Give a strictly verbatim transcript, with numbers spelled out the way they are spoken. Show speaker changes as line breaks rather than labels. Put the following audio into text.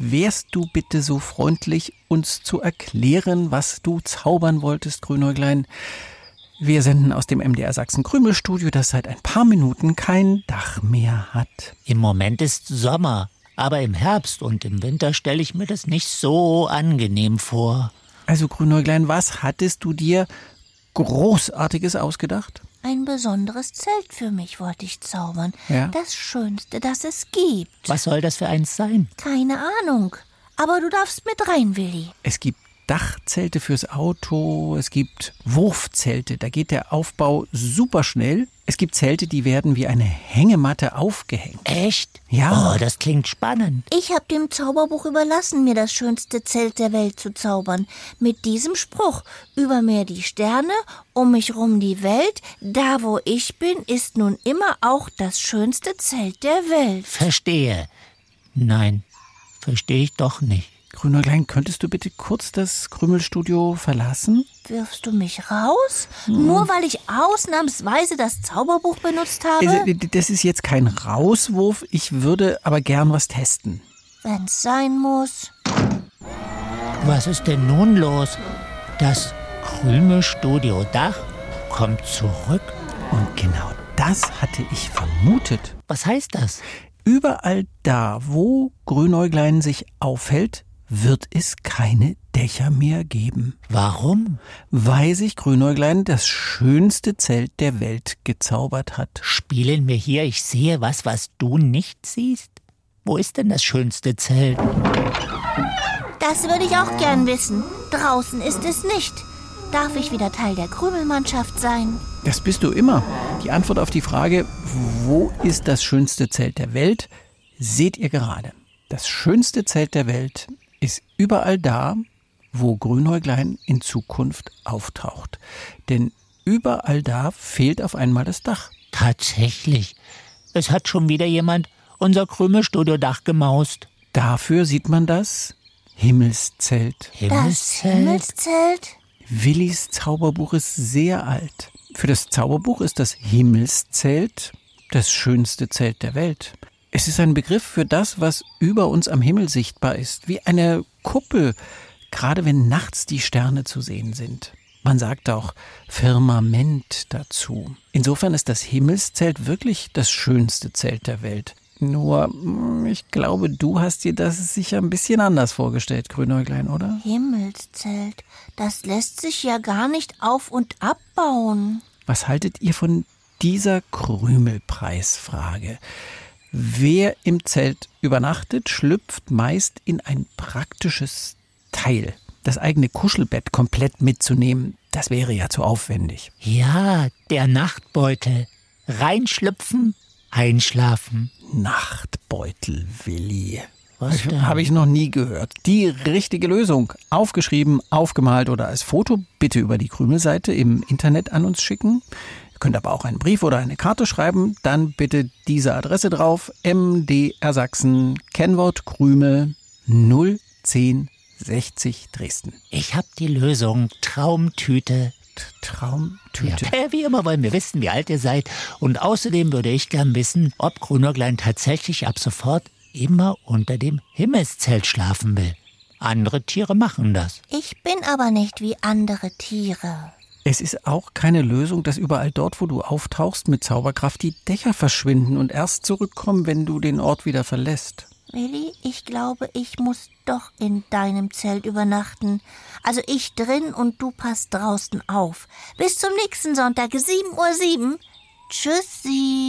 wärst du bitte so freundlich, uns zu erklären, was du zaubern wolltest, Grünäuglein? Wir senden aus dem M D R Sachsen-Krümel-Studio, das seit ein paar Minuten kein Dach mehr hat.
Im Moment ist Sommer, aber im Herbst und im Winter stelle ich mir das nicht so angenehm vor.
Also Grünäuglein, was hattest du dir Großartiges ausgedacht?
Ein besonderes Zelt für mich wollte ich zaubern.
Ja?
Das Schönste, das es gibt.
Was soll das für eins sein?
Keine Ahnung. Aber du darfst mit rein, Willi.
Es gibt Dachzelte fürs Auto, es gibt Wurfzelte, da geht der Aufbau super schnell. Es gibt Zelte, die werden wie eine Hängematte aufgehängt.
Echt?
Ja.
Oh, das klingt spannend.
Ich habe dem Zauberbuch überlassen, mir das schönste Zelt der Welt zu zaubern. Mit diesem Spruch: Über mir die Sterne, um mich rum die Welt. Da, wo ich bin, ist nun immer auch das schönste Zelt der Welt.
Verstehe. Nein, verstehe ich doch nicht.
Grünäuglein, könntest du bitte kurz das Krümelstudio verlassen?
Wirfst du mich raus? Hm. Nur weil ich ausnahmsweise das Zauberbuch benutzt habe?
Also, das ist jetzt kein Rauswurf, ich würde aber gern was testen.
Wenn's sein muss.
Was ist denn nun los? Das Krümelstudio Dach kommt zurück.
Und genau das hatte ich vermutet.
Was heißt das?
Überall da, wo Grünäuglein sich aufhält, wird es keine Dächer mehr geben.
Warum?
Weil sich Grünäuglein das schönste Zelt der Welt gezaubert hat.
Spielen wir hier, ich sehe was, was du nicht siehst? Wo ist denn das schönste Zelt?
Das würde ich auch gern wissen. Draußen ist es nicht. Darf ich wieder Teil der Krümelmannschaft sein?
Das bist du immer. Die Antwort auf die Frage, wo ist das schönste Zelt der Welt, seht ihr gerade. Das schönste Zelt der Welt ist überall da, wo Grünäuglein in Zukunft auftaucht. Denn überall da fehlt auf einmal das Dach.
Tatsächlich. Es hat schon wieder jemand unser Krümelstudio-Dach gemaust.
Dafür sieht man das Himmelszelt.
Das Himmelszelt?
Willis Zauberbuch ist sehr alt. Für das Zauberbuch ist das Himmelszelt das schönste Zelt der Welt. Es ist ein Begriff für das, was über uns am Himmel sichtbar ist, wie eine Kuppel, gerade wenn nachts die Sterne zu sehen sind. Man sagt auch Firmament dazu. Insofern ist das Himmelszelt wirklich das schönste Zelt der Welt. Nur, ich glaube, du hast dir das sicher ein bisschen anders vorgestellt, Grünäuglein, oder?
Himmelszelt, das lässt sich ja gar nicht auf- und abbauen.
Was haltet ihr von dieser Krümelpreisfrage? Wer im Zelt übernachtet, schlüpft meist in ein praktisches Teil. Das eigene Kuschelbett komplett mitzunehmen, das wäre ja zu aufwendig.
Ja, der Nachtbeutel. Reinschlüpfen, einschlafen.
Nachtbeutel, Willi.
Was denn?
Habe ich noch nie gehört. Die richtige Lösung. Aufgeschrieben, aufgemalt oder als Foto bitte über die Krümelseite im Internet an uns schicken. Ihr könnt aber auch einen Brief oder eine Karte schreiben. Dann bitte diese Adresse drauf. M D R Sachsen, Kennwort Krümel null zehn sechzig Dresden.
Ich hab die Lösung. Traumtüte.
Traumtüte.
Ja, wie immer wollen wir wissen, wie alt ihr seid. Und außerdem würde ich gern wissen, ob Grünäuglein tatsächlich ab sofort immer unter dem Himmelszelt schlafen will. Andere Tiere machen das.
Ich bin aber nicht wie andere Tiere.
Es ist auch keine Lösung, dass überall dort, wo du auftauchst, mit Zauberkraft die Dächer verschwinden und erst zurückkommen, wenn du den Ort wieder verlässt.
Willi, ich glaube, ich muss doch in deinem Zelt übernachten. Also ich drin und du passt draußen auf. Bis zum nächsten Sonntag, sieben Uhr sieben. Tschüssi.